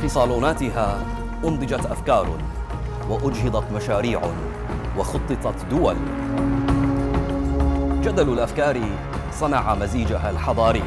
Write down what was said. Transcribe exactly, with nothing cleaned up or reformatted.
في صالوناتها أنضجت أفكار وأجهضت مشاريع وخططت دول. جدل الأفكار صنع مزيجها الحضاري